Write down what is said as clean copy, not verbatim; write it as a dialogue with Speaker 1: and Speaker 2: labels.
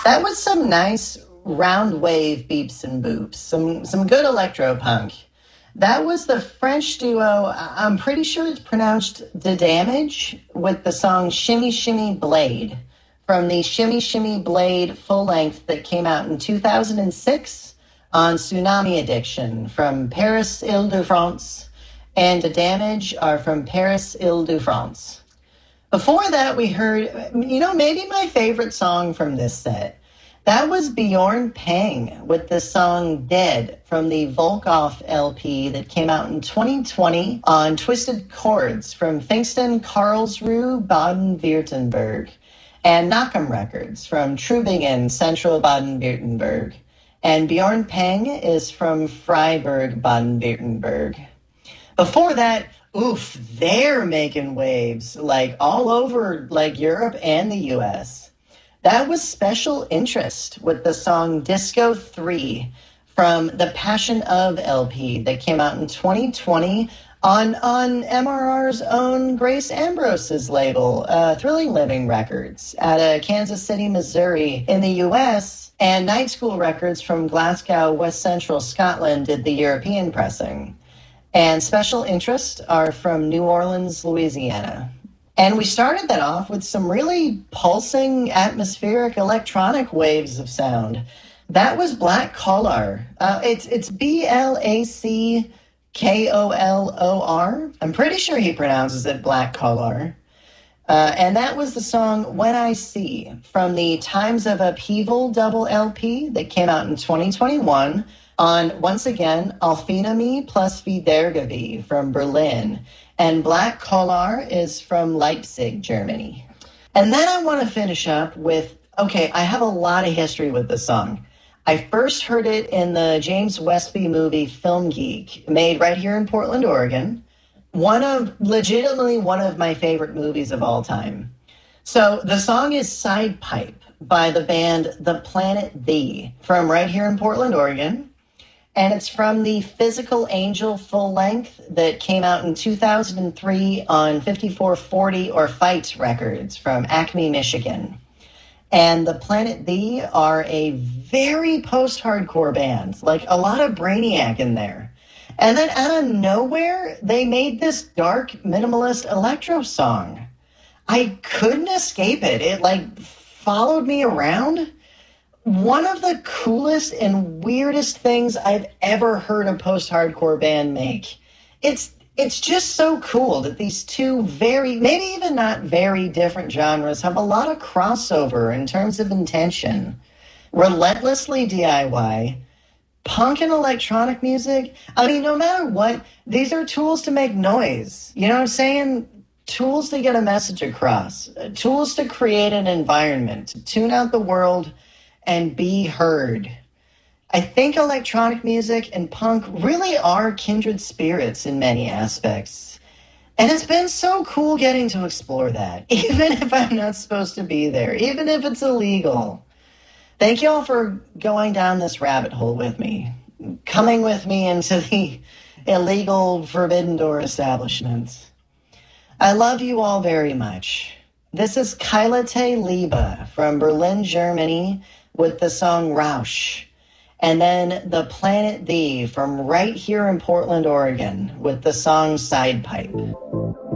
Speaker 1: That was some nice round wave beeps and boops, some good electro punk. That was the French duo, I'm pretty sure it's pronounced The Damage, with the song Shimmy Shimmy Blade from the Shimmy Shimmy Blade full length that came out in 2006 on Tsunami Addiction from Paris, Ile-de-France, and The Damage are from Paris, Ile-de-France. Before that, we heard, maybe my favorite song from this set. That was Bjorn Pang with the song Dead from the Volkov LP that came out in 2020 on Twisted Chords from Pfingsten, Karlsruhe, Baden-Württemberg, and Nakam Records from Trubingen, Central Baden-Württemberg. And Bjorn Pang is from Freiburg, Baden-Württemberg. Before that, they're making waves like all over like Europe and the US. That was Special Interest with the song Disco 3 from the Passion of LP that came out in 2020 on MRR's own Grace Ambrose's label, Thrilling Living Records, out of Kansas City, Missouri in the US, and Night School Records from Glasgow, West Central Scotland did the European pressing. And Special Interest are from New Orleans, Louisiana. And we started that off with some really pulsing, atmospheric, electronic waves of sound. That was Black Collar. It's Blackkolor. I'm pretty sure he pronounces it Black Collar. And that was the song When I See from the Times of Upheaval double LP that came out in 2021 on, once again, Alfinami plus Wiedergabe from Berlin. And Black Collar is from Leipzig, Germany. And then I want to finish up with, I have a lot of history with this song. I first heard it in the James Westby movie Film Geek, made right here in Portland, Oregon. Legitimately one of my favorite movies of all time. So the song is Side Pipe by the band The Planet The from right here in Portland, Oregon. And it's from the Physical Angel full length that came out in 2003 on 5440 or Fight Records from Acme, Michigan. And the Planet The are a very post-hardcore band, like a lot of Brainiac in there. And then out of nowhere, they made this dark, minimalist electro song. I couldn't escape it. It followed me around. One of the coolest and weirdest things I've ever heard a post-hardcore band make. It's just so cool that these two very, maybe even not very different genres have a lot of crossover in terms of intention. Relentlessly DIY, punk and electronic music. I mean, no matter what, these are tools to make noise. You know what I'm saying? Tools to get a message across. Tools to create an environment, to tune out the world and be heard. I think electronic music and punk really are kindred spirits in many aspects. And it's been so cool getting to explore that, even if I'm not supposed to be there, even if it's illegal. Thank you all for going down this rabbit hole with me, coming with me into the illegal Forbidden Door establishments. I love you all very much. This is Kailate Liebe from Berlin, Germany, with the song Rausch. And then The Planet The from right here in Portland, Oregon, with the song Side Pipe.